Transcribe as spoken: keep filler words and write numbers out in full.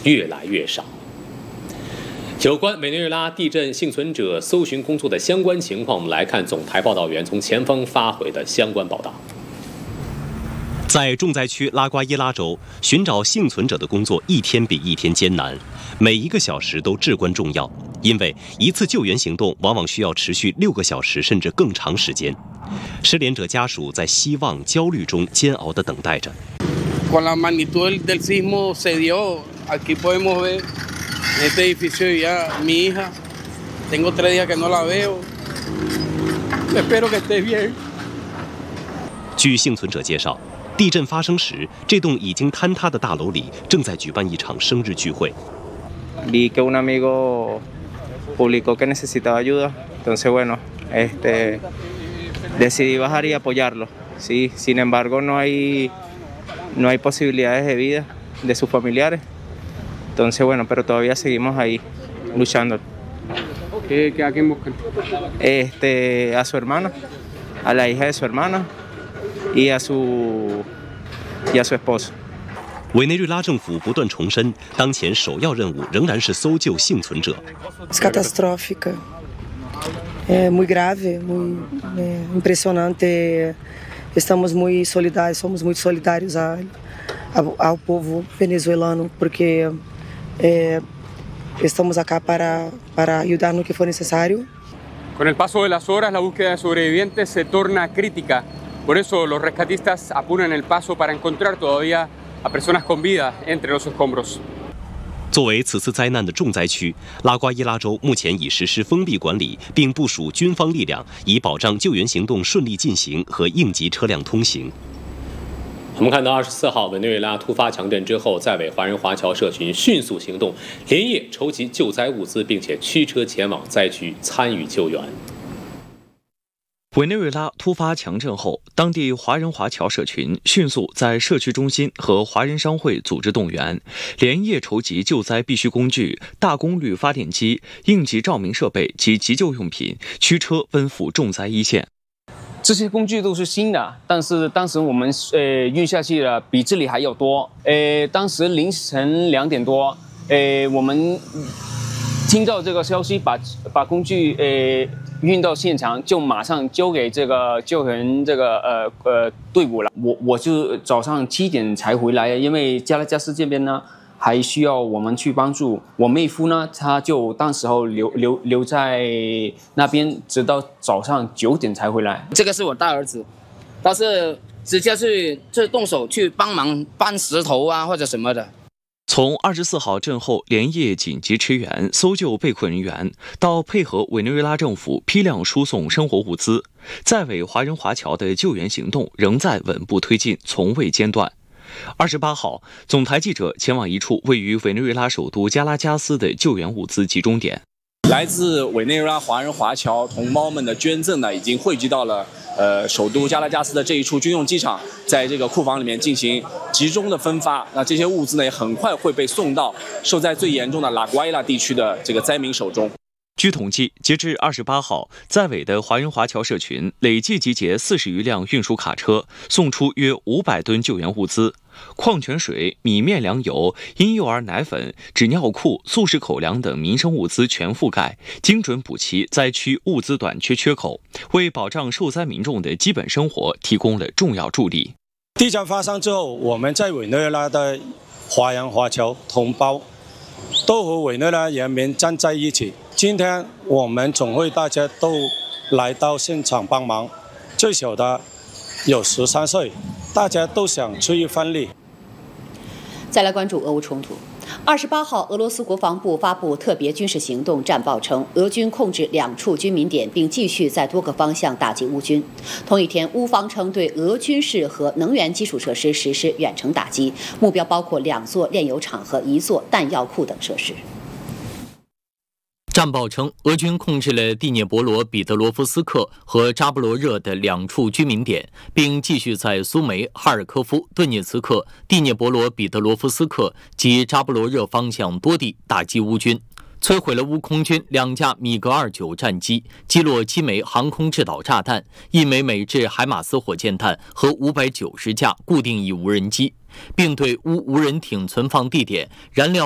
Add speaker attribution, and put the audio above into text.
Speaker 1: 越来越少。有关委内瑞拉地震幸存者搜寻工作的相关情况，我们来看总台报道员从前方发回的相关报道。
Speaker 2: 在重灾区拉瓜伊拉州，寻找幸存者的工作一天比一天艰难，每一个小时都至关重要，因为一次救援行动往往需要持续六个小时甚至更长时间。失联者家属在希望、焦虑中煎熬地等待着。
Speaker 3: Con la magnitud del sismo se dio, aquí podemos ver este edificio ya mi hija, tengo tres días que no la veo, espero que esté bien。
Speaker 2: 据幸存者介绍，地震发生时，这栋已经坍塌的大楼里正在举办一场生日聚会。
Speaker 4: Vi que un amigo publicó que necesitaba ayuda, entonces bueno, este decidí bajar y apoyarlo. Sí, sin embargo no hay no hay posibilidades de vida de sus familiares. Entonces bueno, pero todavía seguimos ahí luchando.
Speaker 3: ¿Qué, qué a quién buscan?
Speaker 4: Este, a su hermana, a la hija de su hermana y a su y a su esposo。
Speaker 2: 委内瑞拉政府不断重申，当前首要任务仍然是搜救幸存者。
Speaker 5: Catastrófica, é muito grave, muito é, impressionante. Estamos muito solidários, somos muito solidários a, a, ao povo venezuelano, porque é, estamos acá para para ayudar no que for necessário.
Speaker 6: Con el paso de las horas, la búsqueda de sobrevivientes se torna crítica. Por eso los rescatistas apuran el paso para encontrar todavía a personas con vida entre los escombros。
Speaker 2: 作为此次灾难的重灾区，拉瓜伊拉州目前已实施封闭管理，并部署军方力量，以保障救援行动顺利进行和应急车辆通行。
Speaker 1: 我们看到二十四号委内瑞拉突发强震之后，在委华人华侨社群迅速行动，连夜筹集救灾物资，并且驱车前往灾区参与救援。
Speaker 7: 委内瑞拉突发强震后，当地华人华侨社群迅速在社区中心和华人商会组织动员，连夜筹集救灾必需工具、大功率发电机、应急照明设备及急救用品，驱车奔赴重灾一线。
Speaker 8: 这些工具都是新的，但是当时我们呃运下去的比这里还要多。呃，当时凌晨两点多，呃，我们听到这个消息，把把工具呃。运到现场就马上交给这个救援这个呃呃队伍了。我我就早上七点才回来，因为加拉加斯这边呢还需要我们去帮助。我妹夫呢，他就当时候留留留在那边，直到早上九点才回来。
Speaker 9: 这个是我大儿子，他是直接去就动手去帮忙搬石头啊或者什么的。
Speaker 7: 从二十四号震后连夜紧急驰援搜救被困人员，到配合委内瑞拉政府批量输送生活物资，在委华人华侨的救援行动仍在稳步推进，从未间断。二十八号，总台记者前往一处位于委内瑞拉首都加拉加斯的救援物资集中点。
Speaker 10: 来自委内瑞拉华人华侨同胞们的捐赠呢，已经汇集到了呃首都加拉加斯的这一处军用机场，在这个库房里面进行集中的分发。那这些物资呢，也很快会被送到受灾最严重的拉瓜伊拉地区的这个灾民手中。
Speaker 7: 据统计，截至二十八号，在委的华人华侨社群累计集结四十余辆运输卡车，送出约五百吨救援物资，矿泉水、米面粮油、婴幼儿奶粉、纸尿裤、速食口粮等民生物资全覆盖，精准补齐灾区物资短缺缺口，为保障受灾民众的基本生活提供了重要助力。
Speaker 11: 地震发生之后，我们在委内瑞拉的华人华侨同胞都和委内瑞拉人民站在一起。今天我们总会大家都来到现场帮忙，最小的有十三岁，大家都想出一份力。
Speaker 12: 再来关注俄乌冲突。二十八号，俄罗斯国防部发布特别军事行动战报称，俄军控制两处军民点，并继续在多个方向打击乌军。同一天，乌方称对俄军事和能源基础设施实施远程打击，目标包括两座炼油厂和一座弹药库等设施。
Speaker 13: 战报称，俄军控制了第聂伯罗彼得罗夫斯克和扎波罗热的两处居民点，并继续在苏梅、哈尔科夫、顿涅茨克、第聂伯罗彼得罗夫斯克及扎波罗热方向多地打击乌军，摧毁了乌空军两架米格二九战机，击落七枚航空制导炸弹、一枚美制海马斯火箭弹和五百九十架固定翼无人机，并对乌无人艇存放地点、燃料